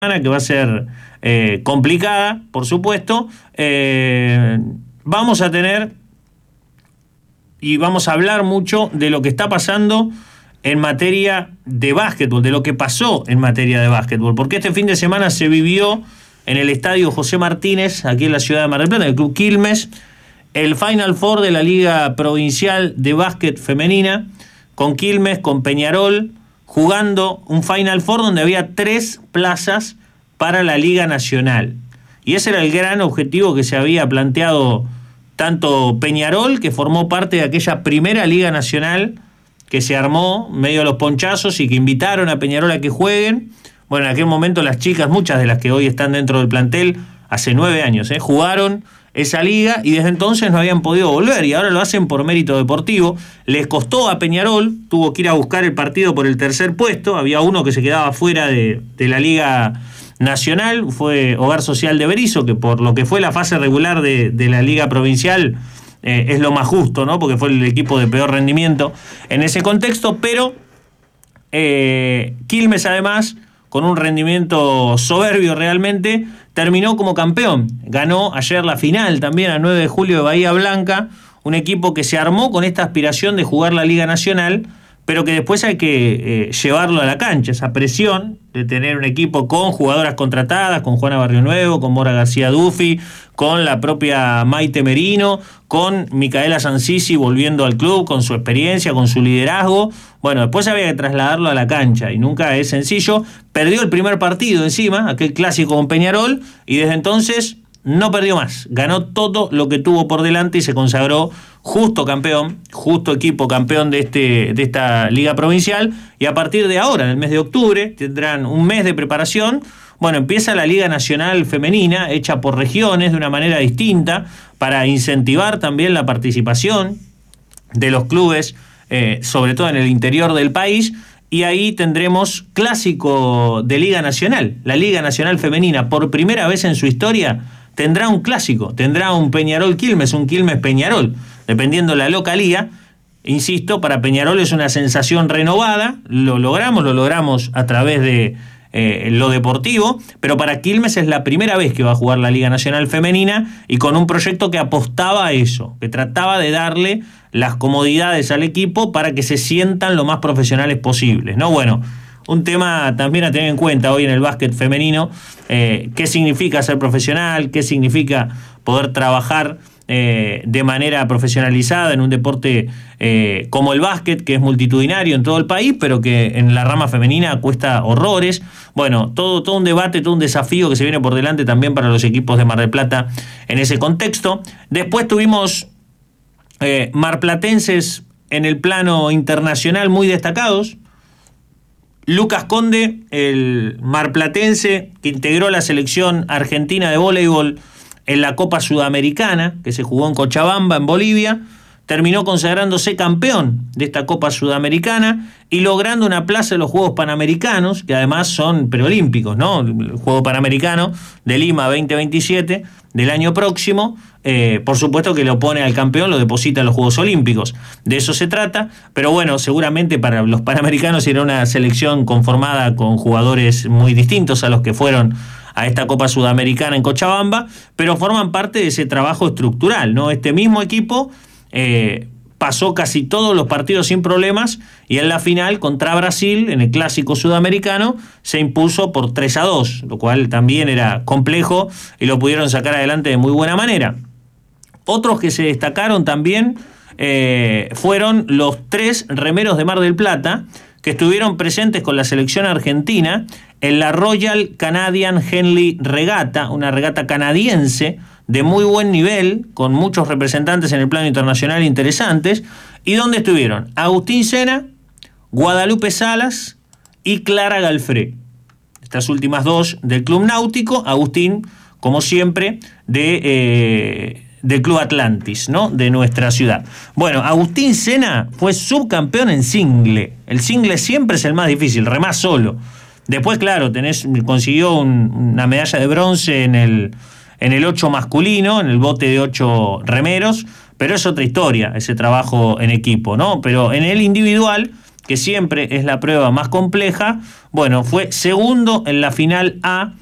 que va a ser complicada, por supuesto. Vamos a tener y vamos a hablar mucho de lo que está pasando en materia de básquetbol, de lo que pasó en materia de básquetbol, porque este fin de semana se vivió en el estadio José Martínez, aquí en la ciudad de Mar del Plata, en el Club Quilmes, el Final Four de la Liga Provincial de Básquet Femenina, con Quilmes, con Peñarol, jugando un Final Four donde había 3 plazas para la Liga Nacional. Y ese era el gran objetivo que se había planteado tanto Peñarol, que formó parte de aquella primera Liga Nacional que se armó medio de los ponchazos y que invitaron a Peñarol a que jueguen. Bueno, en aquel momento las chicas, muchas de las que hoy están dentro del plantel, hace 9 años, jugaron esa liga y desde entonces no habían podido volver y ahora lo hacen por mérito deportivo. Les costó a Peñarol, tuvo que ir a buscar el partido por el tercer puesto, había uno que se quedaba fuera de la Liga Nacional, fue Hogar Social de Berisso, que por lo que fue la fase regular de la Liga Provincial es lo más justo, ¿no? Porque fue el equipo de peor rendimiento en ese contexto, pero Quilmes además, con un rendimiento soberbio realmente, terminó como campeón. Ganó ayer la final también a 9 de julio de Bahía Blanca, un equipo que se armó con esta aspiración de jugar la Liga Nacional, pero que después hay que llevarlo a la cancha, esa presión de tener un equipo con jugadoras contratadas, con Juana Barrio Nuevo, con Mora García Dufi, con la propia Maite Merino, con Micaela Sanzisi volviendo al club, con su experiencia, con su liderazgo. Bueno, después había que trasladarlo a la cancha y nunca es sencillo. Perdió el primer partido encima, aquel clásico con Peñarol, y desde entonces no perdió más. Ganó todo lo que tuvo por delante y se consagró justo campeón, justo equipo campeón de esta liga provincial. Y a partir de ahora, en el mes de octubre, tendrán un mes de preparación. Bueno, empieza la Liga Nacional Femenina, hecha por regiones de una manera distinta, para incentivar también la participación de los clubes, sobre todo en el interior del país. Y ahí tendremos clásico de Liga Nacional. La Liga Nacional Femenina, por primera vez en su historia, tendrá un clásico, tendrá un Peñarol-Quilmes, un Quilmes-Peñarol, dependiendo la localía. Insisto, para Peñarol es una sensación renovada, lo logramos a través de lo deportivo, pero para Quilmes es la primera vez que va a jugar la Liga Nacional Femenina y con un proyecto que apostaba a eso, que trataba de darle las comodidades al equipo para que se sientan lo más profesionales posibles, ¿no? Bueno, un tema también a tener en cuenta hoy en el básquet femenino, qué significa ser profesional, qué significa poder trabajar de manera profesionalizada en un deporte como el básquet, que es multitudinario en todo el país, pero que en la rama femenina cuesta horrores. Bueno, todo un debate, todo un desafío que se viene por delante también para los equipos de Mar del Plata en ese contexto. Después tuvimos marplatenses en el plano internacional muy destacados. Lucas Conde, el marplatense que integró la selección argentina de voleibol en la Copa Sudamericana, que se jugó en Cochabamba, en Bolivia, terminó consagrándose campeón de esta Copa Sudamericana y logrando una plaza en los Juegos Panamericanos, que además son preolímpicos, ¿no? El Juego Panamericano de Lima 2027 del año próximo, por supuesto que lo pone al campeón, lo deposita en los Juegos Olímpicos. De eso se trata, pero bueno, seguramente para los Panamericanos será una selección conformada con jugadores muy distintos a los que fueron a esta Copa Sudamericana en Cochabamba, pero forman parte de ese trabajo estructural, ¿no? Este mismo equipo pasó casi todos los partidos sin problemas y en la final contra Brasil, en el clásico sudamericano, se impuso por 3-2, lo cual también era complejo y lo pudieron sacar adelante de muy buena manera. Otros que se destacaron también fueron los 3 remeros de Mar del Plata, que estuvieron presentes con la selección argentina en la Royal Canadian Henley Regata, una regata canadiense de muy buen nivel, con muchos representantes en el plano internacional interesantes, y donde estuvieron Agustín Sena, Guadalupe Salas y Clara Galfré. Estas últimas 2 del Club Náutico, Agustín, como siempre, del Club Atlantis, ¿no? De nuestra ciudad. Bueno, Agustín Sena fue subcampeón en single. El single siempre es el más difícil, remás solo. Después, claro, consiguió una medalla de bronce en el 8 masculino, en el bote de 8 remeros, pero es otra historia ese trabajo en equipo, ¿no? Pero en el individual que siempre es la prueba más compleja, bueno, fue segundo en la final A